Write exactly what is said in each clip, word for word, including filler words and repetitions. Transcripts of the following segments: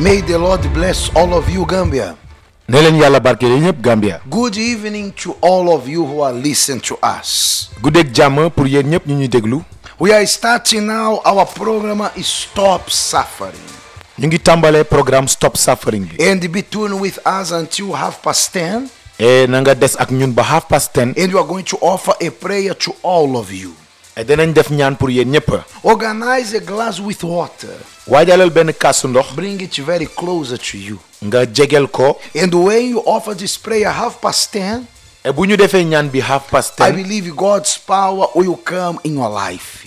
May the Lord bless all of you, Gambia. Gambia. Good evening to all of you who are listening to us. We are starting now. Our program is Stop Suffering. Program Stop Suffering. And between with us until half past ten. And half past ten. And we are going to offer a prayer to all of you. Organize a glass with water. Bring it very closer to you. And when you offer this prayer half past ten, I believe God's power will come in your life.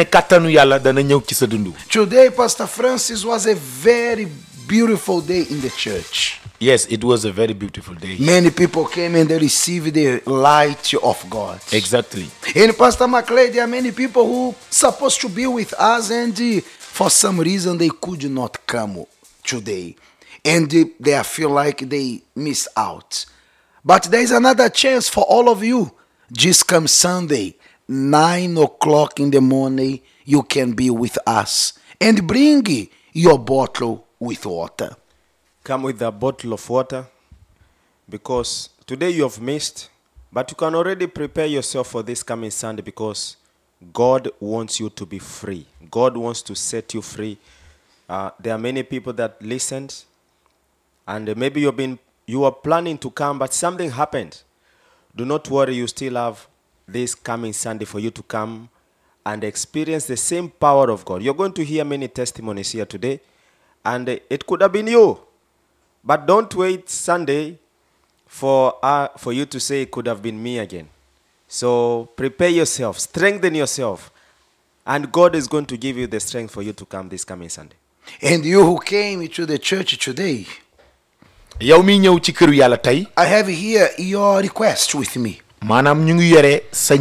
Today, Pastor Francis, was a very beautiful day in the church. Yes, it was a very beautiful day. Many people came and they received the light of God. Exactly. And Pastor McLeod, there are many people who supposed to be with us, and uh, for some reason they could not come today. And uh, they feel like they miss out. But there is another chance for all of you. Just come Sunday, nine o'clock in the morning, you can be with us. And bring your bottle with water. Come with a bottle of water, because today you have missed, but you can already prepare yourself for this coming Sunday, because God wants you to be free. God wants to set you free. Uh, there are many people that listened, and maybe you've been you are planning to come, but something happened. Do not worry, you still have this coming Sunday for you to come and experience the same power of God. You're going to hear many testimonies here today, and it could have been you. But don't wait Sunday for uh, for you to say it could have been me again. So prepare yourself, strengthen yourself, and God is going to give you the strength for you to come this coming Sunday. And you who came to the church today, I have here your request with me. The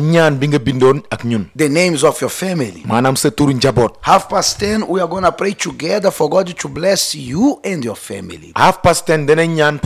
names of your family. Half past ten, we are going to pray together for God to bless you and your family. Half past ten, But our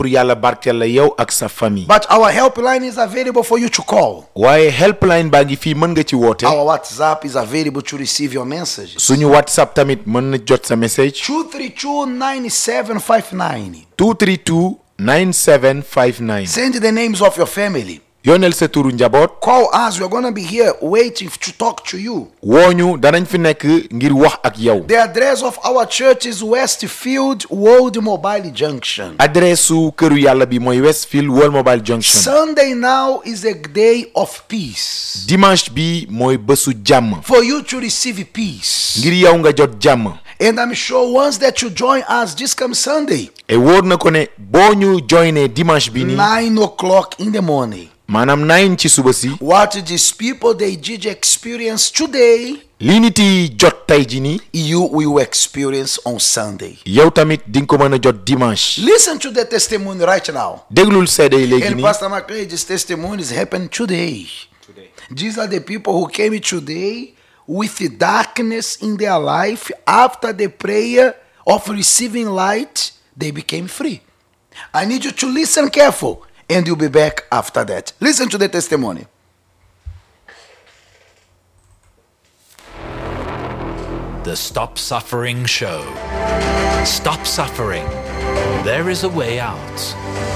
helpline is available for you to call. Why helpline bangi fi mën nga ci wote? Our WhatsApp is available to receive your messages. Suñu WhatsApp tamit mën na jot sa message. two three two, nine seven five nine. two three two, nine seven five nine. Send the names of your family. Yonel sa turu njabot. Call us. We're going to be here waiting to talk to you. Woñu danañ fi nek ngir wax ak yow. The address of our church is Westfield World Mobile Junction. Adressu këru Yàlla bi moy Westfield World Mobile Junction. Sunday now is a day of peace. Dimanche bi moy bésu jàmm. For you to receive peace. Ngir yow nga jot jàmm. And I'm sure once that you join us this come Sunday. E wóor na ko ne boo ñu joiné dimanche bi ni nine o'clock in the morning. Manam nine ci suba si. What these people they did experience today, li nit yi jot tay ji ni, you will experience on Sunday. Yow tamit ding ko mëna jot dimanche. Listen to the testimony right now. Déglul seede yi léegi And ni. Pastor McLeod, this testimony is happening today. Today. These are the people who came today with the darkness in their life. After the prayer of receiving light, they became free. I need you to listen careful. And you'll be back after that. Listen to the testimony. The Stop Suffering Show. Stop suffering. There is a way out.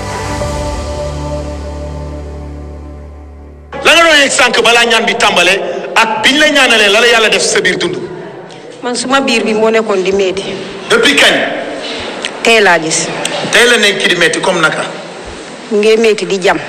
La nga doon sank bala ñaan bi tambalé ak biñ la ñaanalé la la Yalla def sa biir dund. Man suma biir bi mo nekkon di metti. Depuis kañ? Tay la gis. Tay la nekk di metti comme naka? Ngé metti di jam.